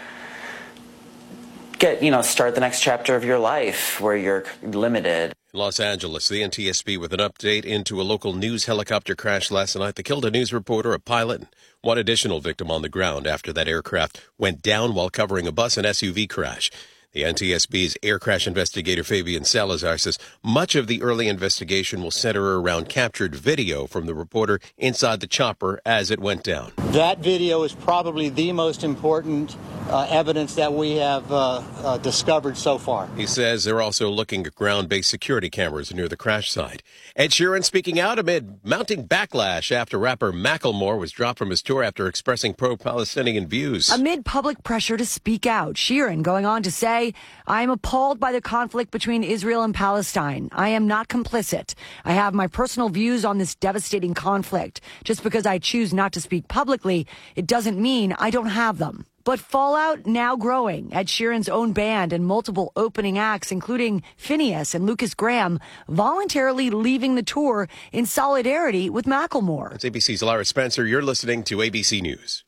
get, you know, start the next chapter of your life where you're limited. Los Angeles, the N T S B with an update into a local news helicopter crash last night that killed a news reporter, a pilot, and one additional victim on the ground after that aircraft went down while covering a bus and S U V crash. The N T S B's air crash investigator Fabian Salazar says much of the early investigation will center around captured video from the reporter inside the chopper as it went down. That video is probably the most important uh, evidence that we have uh, uh, discovered so far. He says they're also looking at ground-based security cameras near the crash site. Ed Sheeran speaking out amid mounting backlash after rapper Macklemore was dropped from his tour after expressing pro-Palestinian views. Amid public pressure to speak out, Sheeran going on to say, I am appalled by the conflict between Israel and Palestine. I am not complicit. I have my personal views on this devastating conflict. Just because I choose not to speak publicly, it doesn't mean I don't have them. But fallout now growing. Ed Sheeran's own band and multiple opening acts, including Phineas and Lucas Graham, voluntarily leaving the tour in solidarity with Macklemore. That's A B C's Lara Spencer. You're listening to A B C News.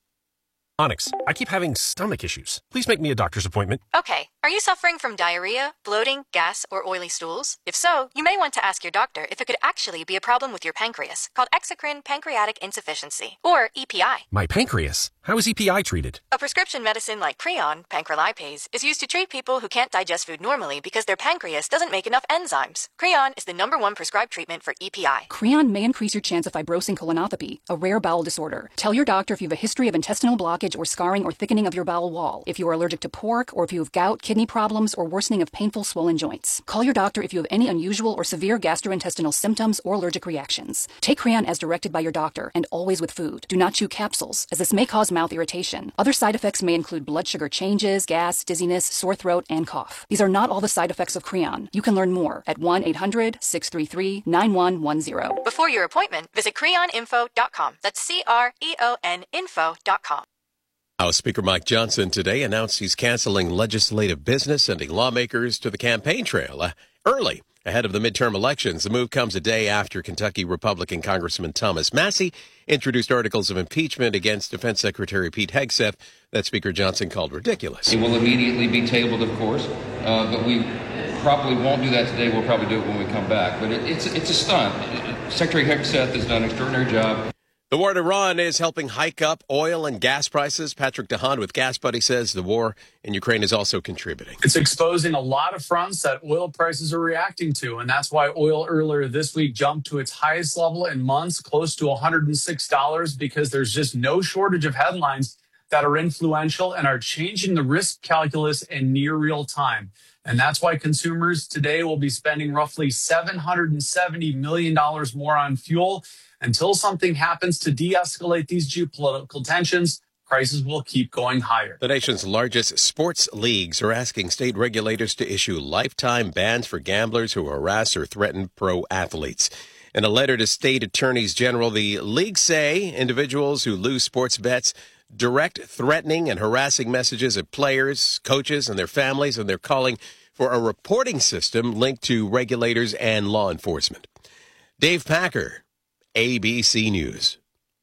Onyx, I keep having stomach issues. Please make me a doctor's appointment. Okay. Are you suffering from diarrhea, bloating, gas, or oily stools? If so, you may want to ask your doctor if it could actually be a problem with your pancreas, called exocrine pancreatic insufficiency, or E P I. My pancreas? How is E P I treated? A prescription medicine like Creon, pancrelipase, is used to treat people who can't digest food normally because their pancreas doesn't make enough enzymes. Creon is the number one prescribed treatment for E P I. Creon may increase your chance of fibrosing colonopathy, a rare bowel disorder. Tell your doctor if you have a history of intestinal blockage or scarring or thickening of your bowel wall, if you are allergic to pork, or if you have gout, kidney problems, or worsening of painful swollen joints. Call your doctor if you have any unusual or severe gastrointestinal symptoms or allergic reactions. Take Creon as directed by your doctor and always with food. Do not chew capsules, as this may cause mouth irritation. Other side effects may include blood sugar changes, gas, dizziness, sore throat, and cough. These are not all the side effects of Creon. You can learn more at one eight hundred, six three three, nine one one zero. Before your appointment, visit creon info dot com. That's C R E O N info dot com. House Speaker Mike Johnson today announced he's canceling legislative business, sending lawmakers to the campaign trail uh, early ahead of the midterm elections. The move comes a day after Kentucky Republican Congressman Thomas Massie introduced articles of impeachment against Defense Secretary Pete Hegseth that Speaker Johnson called ridiculous. It will immediately be tabled, of course, uh, but we probably won't do that today. We'll probably do it when we come back. But it, it's, it's a stunt. Secretary Hegseth has done an extraordinary job. The war in Iran is helping hike up oil and gas prices. Patrick DeHaan with Gas Buddy says the war in Ukraine is also contributing. It's exposing a lot of fronts that oil prices are reacting to, and that's why oil earlier this week jumped to its highest level in months, close to one hundred six dollars, because there's just no shortage of headlines that are influential and are changing the risk calculus in near real time. And that's why consumers today will be spending roughly seven hundred seventy million dollars more on fuel. Until something happens to de-escalate these geopolitical tensions, prices will keep going higher. The nation's largest sports leagues are asking state regulators to issue lifetime bans for gamblers who harass or threaten pro athletes. In a letter to state attorneys general, the leagues say individuals who lose sports bets direct threatening and harassing messages at players, coaches, and their families, and they're calling for a reporting system linked to regulators and law enforcement. Dave Packer, A B C News.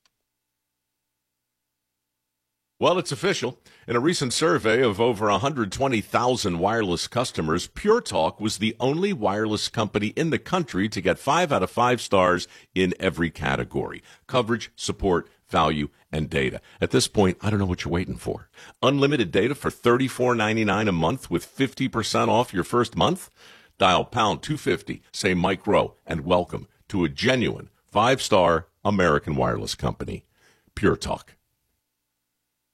Well, it's official. In a recent survey of over one hundred twenty thousand wireless customers, Pure Talk was the only wireless company in the country to get five out of five stars in every category: coverage, support, value, and data. At this point, I don't know what you're waiting for. Unlimited data for thirty-four ninety-nine a month with fifty percent off your first month? Dial pound two fifty, say Mike Rowe, and welcome to a genuine five-star American wireless company, Pure Talk.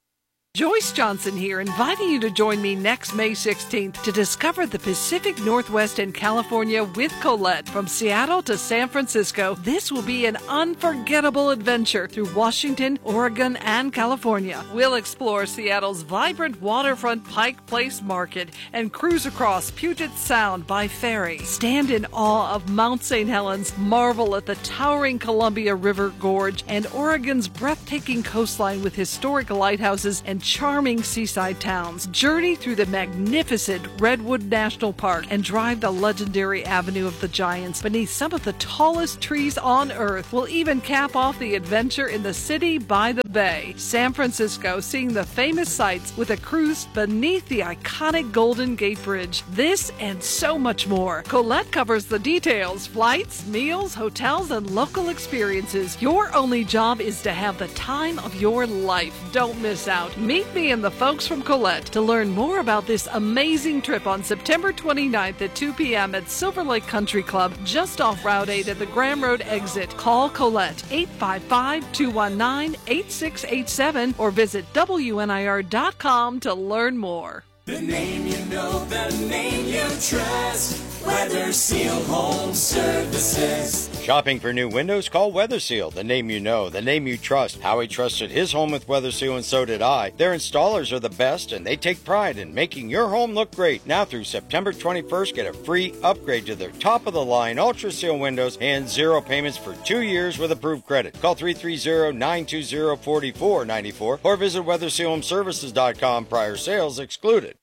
Joyce Johnson here, inviting you to join me next May sixteenth to discover the Pacific Northwest and California with Colette. From Seattle to San Francisco, this will be an unforgettable adventure through Washington, Oregon, and California. We'll explore Seattle's vibrant waterfront Pike Place Market and cruise across Puget Sound by ferry. Stand in awe of Mount Saint Helens, marvel at the towering Columbia River Gorge, and Oregon's breathtaking coastline with historic lighthouses and charming seaside towns. Journey through the magnificent Redwood National Park and drive the legendary Avenue of the Giants beneath some of the tallest trees on Earth. We'll even cap off the adventure in the city by the bay. San Francisco, seeing the famous sights with a cruise beneath the iconic Golden Gate Bridge. This and so much more. Colette covers the details: flights, meals, hotels, and local experiences. Your only job is to have the time of your life. Don't miss out. Meet me and the folks from Colette to learn more about this amazing trip on September twenty-ninth at two p.m. at Silver Lake Country Club, just off Route eight at the Graham Road exit. Call Colette, eight five five, two one nine, eight six eight seven, or visit W N I R dot com to learn more. The name you know, the name you trust. Weather Seal Home Services. Shopping for new windows? Call Weather Seal, the name you know, the name you trust. Howie trusted his home with Weather Seal, and so did I. Their installers are the best, and they take pride in making your home look great. Now through September twenty-first, get a free upgrade to their top-of-the-line Ultra Seal windows and zero payments for two years with approved credit. Call three three zero, nine two zero, four four nine four or visit weather seal home services dot com. Prior sales excluded.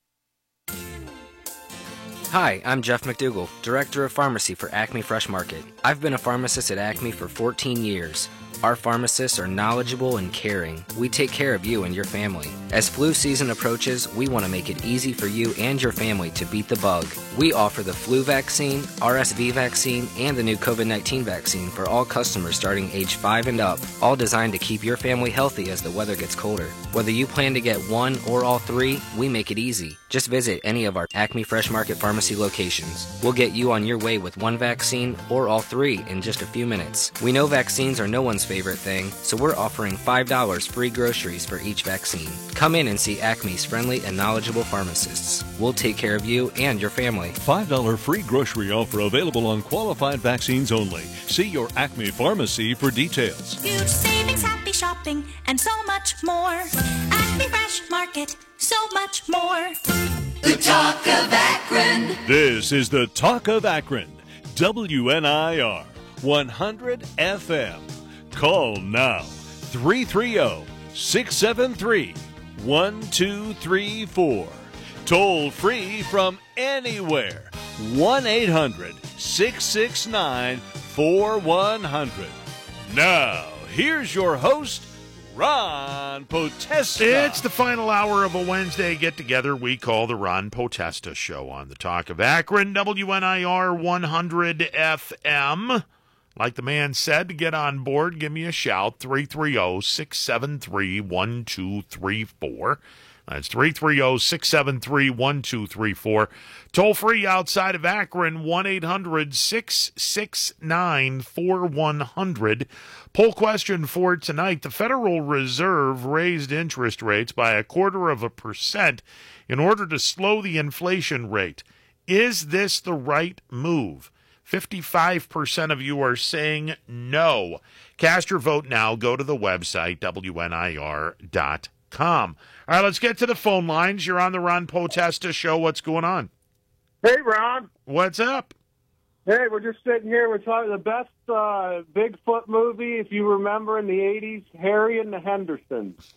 Hi, I'm Jeff McDougall, Director of Pharmacy for Acme Fresh Market. I've been a pharmacist at Acme for fourteen years. Our pharmacists are knowledgeable and caring. We take care of you and your family. As flu season approaches, we want to make it easy for you and your family to beat the bug. We offer the flu vaccine, R S V vaccine, and the new COVID nineteen vaccine for all customers starting age five and up, all designed to keep your family healthy as the weather gets colder. Whether you plan to get one or all three, we make it easy. Just visit any of our Acme Fresh Market Pharmacy locations. We'll get you on your way with one vaccine or all three in just a few minutes. We know vaccines are no one's favorite thing, so we're offering five dollars free groceries for each vaccine. Come in and see Acme's friendly and knowledgeable pharmacists. We'll take care of you and your family. five dollars free grocery offer available on qualified vaccines only. See your Acme pharmacy for details. Huge savings, happy shopping, and so much more. Acme Fresh Market, so much more. The Talk of Akron. This is the Talk of Akron. W N I R one hundred F M. Call now, three three zero, six seven three, one two three four. Toll free from anywhere, one eight hundred, six six nine, four one zero zero. Now, here's your host, Ron Potesta. It's the final hour of a Wednesday get-together we call the Ron Potesta Show on the Talk of Akron, W N I R one hundred F M. Like the man said, to get on board, give me a shout, three three zero, six seven three, one two three four. That's three three zero, six seven three, one two three four. Toll free outside of Akron, one eight hundred, six six nine, four one zero zero. Poll question for tonight. The Federal Reserve raised interest rates by a quarter of a percent in order to slow the inflation rate. Is this the right move? fifty-five percent of you are saying no. Cast your vote now. Go to the website, W N I R dot com. All right, let's get to the phone lines. You're on the Ron Potesta Show. What's going on? Hey, Ron. What's up? Hey, we're just sitting here. We're talking the best uh, Bigfoot movie, if you remember, in the eighties, Harry and the Hendersons.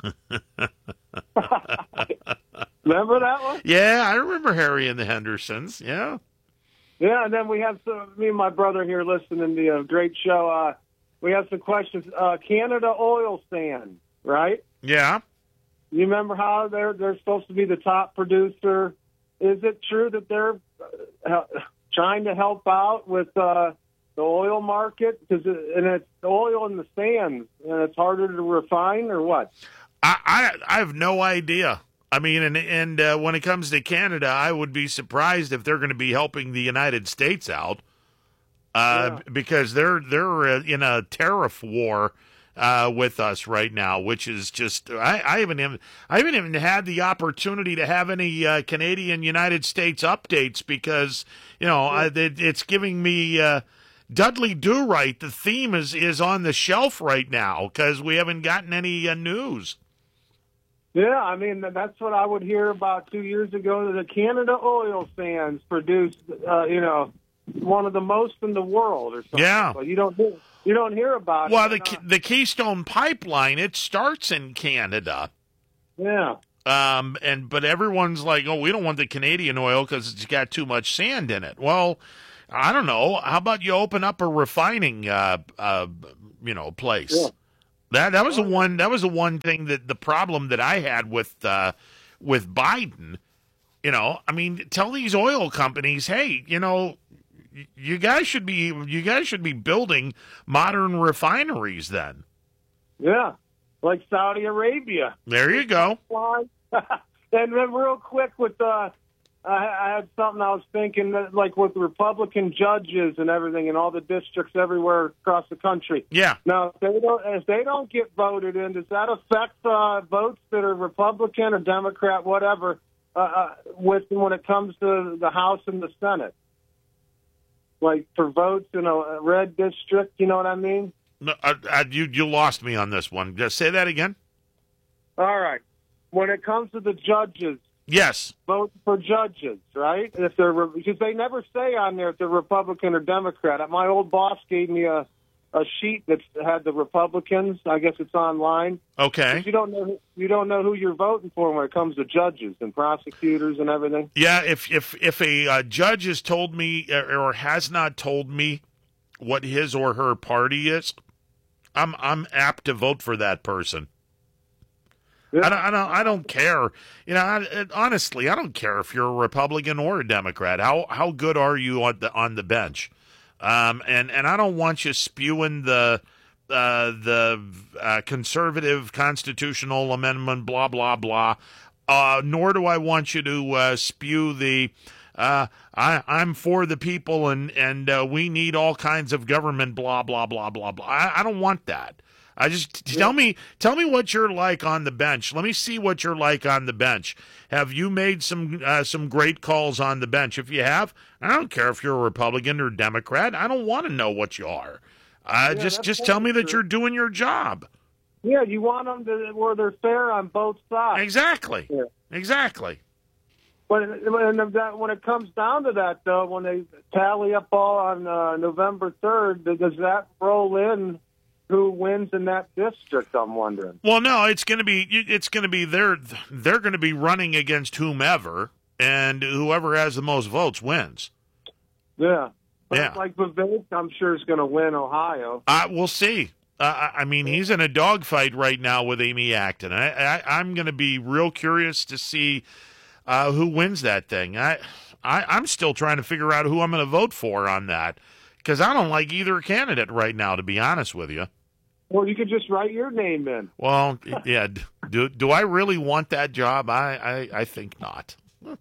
Remember that one? Yeah, I remember Harry and the Hendersons. Yeah. Yeah, and then we have some, me and my brother here listening to a great show. Uh, we have some questions. Uh, Canada Oil Sand, right? Yeah. You remember how they're they're supposed to be the top producer? Is it true that they're uh, trying to help out with uh, the oil market? Because it, and it's oil in the sands, and it's harder to refine, or what? I I, I have no idea. I mean, and and uh, when it comes to Canada, I would be surprised if they're going to be helping the United States out, uh, yeah. because they're they're uh, in a tariff war uh, with us right now, which is just I, I haven't even I haven't even had the opportunity to have any uh, Canadian United States updates because you know I, it, it's giving me uh, Dudley Do Right. The theme is is on the shelf right now because we haven't gotten any uh, news. Yeah, I mean, that's what I would hear about two years ago. The Canada oil sands produced, uh, you know, one of the most in the world or something. Yeah. But you don't hear, you don't hear about well, it. Well, the, the Keystone Pipeline, it starts in Canada. Yeah. Um, and but everyone's like, oh, we don't want the Canadian oil because it's got too much sand in it. Well, I don't know. How about you open up a refining, uh, uh, you know, place? Yeah. That that was the one. That was the one thing that the problem that I had with uh, with Biden. You know, I mean, tell these oil companies, hey, you know, you guys should be you guys should be building modern refineries then. Yeah, like Saudi Arabia. There you go. And then real quick with uh, I, I had something I was thinking that, like with Republican judges and everything in all the districts everywhere across the country. Yeah. Now, if they don't, if they don't get voted in, does that affect uh, votes that are Republican or Democrat, whatever, uh, uh, with when it comes to the House and the Senate? Like for votes in a red district, you know what I mean? No, uh, uh, you you lost me on this one. Just say that again. All right. When it comes to the judges. Yes. Vote for judges, right? If they're because they never say on there if they're Republican or Democrat. My old boss gave me a a sheet that had the Republicans. I guess it's online. Okay. But you don't know you don't know who you're voting for when it comes to judges and prosecutors and everything. Yeah. If if if a uh, judge has told me or has not told me what his or her party is, I'm I'm apt to vote for that person. I don't, I don't. I don't care. You know, I, honestly, I don't care if you're a Republican or a Democrat. How how good are you on the on the bench? Um, and and I don't want you spewing the uh, the uh, conservative constitutional amendment, blah blah blah. Uh, nor do I want you to uh, spew the uh, I, I'm for the people and and uh, we need all kinds of government, blah blah blah blah blah. I, I don't want that. I just tell me tell me what you're like on the bench. Let me see what you're like on the bench. Have you made some uh, some great calls on the bench? If you have, I don't care if you're a Republican or Democrat. I don't want to know what you are. Uh, Yeah, just that's just tell me that true. you're doing your job. Yeah, you want them to where they're fair on both sides. Exactly. Yeah. Exactly. But when that, when it comes down to that, though, when they tally up all on uh, November third, does that roll in? Who wins in that district? I'm wondering. Well, no, it's going to be it's going to be they're they're going to be running against whomever, and whoever has the most votes wins. Yeah, but Yeah. like Vivek, I'm sure is going to win Ohio. Uh, we'll see. Uh, I I mean, he's in a dogfight right now with Amy Acton. I, I, I'm going to be real curious to see uh, who wins that thing. I, I, I'm still trying to figure out who I'm going to vote for on that because I don't like either candidate right now, to be honest with you. Well, you could just write your name in. Well, yeah. Do do I really want that job? I, I, I think not.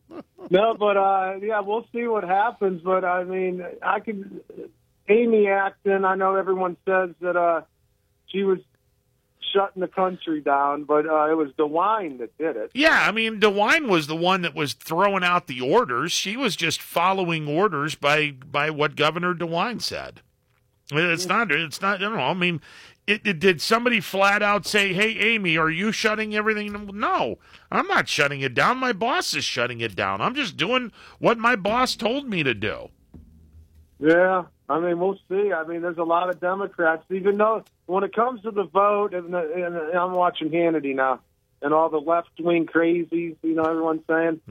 No, but uh, yeah, we'll see what happens. But I mean, I can. Amy Acton, I know everyone says that uh, she was shutting the country down, but uh, it was DeWine that did it. Yeah, I mean, DeWine was the one that was throwing out the orders. She was just following orders by by what Governor DeWine said. It's not. It's not. I don't know. I mean, it, it, did somebody flat out say, "Hey, Amy, are you shutting everything?" No, I'm not shutting it down. My boss is shutting it down. I'm just doing what my boss told me to do. Yeah, I mean, we'll see. I mean, there's a lot of Democrats, even though when it comes to the vote, and, the, and I'm watching Hannity now, and all the left-wing crazies, you know, everyone's saying,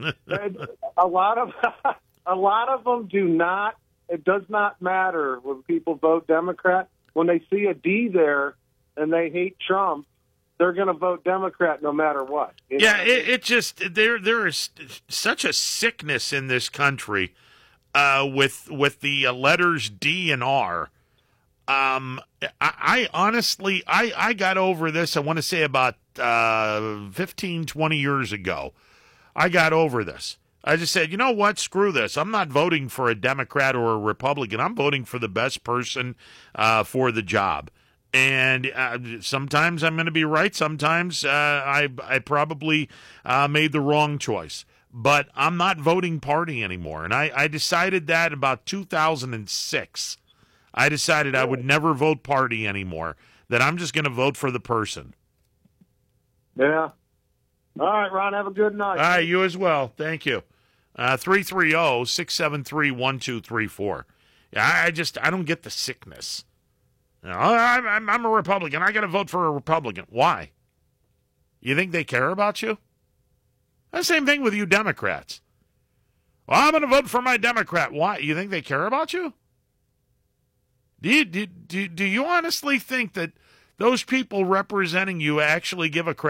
a lot of a lot of them do not. It does not matter when people vote Democrat. When they see a D there and they hate Trump, they're going to vote Democrat no matter what. You Yeah, know? it, it just there there is such a sickness in this country uh, with with the uh, letters D and R. Um, I, I honestly, I, I got over this. I want to say about uh, fifteen, twenty years ago. I got over this. I just said, you know what? Screw this. I'm not voting for a Democrat or a Republican. I'm voting for the best person uh, for the job. And uh, sometimes I'm going to be right. Sometimes uh, I, I probably uh, made the wrong choice. But I'm not voting party anymore. And I, I decided that about two thousand six. I decided I would never vote party anymore, that I'm just going to vote for the person. Yeah. All right, Ron, have a good night. All right, you as well. Thank you. Uh, three three zero, six seven three, one two three four. Yeah, I, I just, I don't get the sickness. You know, I'm, I'm, I'm a Republican. I got to vote for a Republican. Why? You think they care about you? The same thing with you Democrats. Well, I'm going to vote for my Democrat. Why? You think they care about you? Do you, do, do, do you honestly think that those people representing you actually give a crap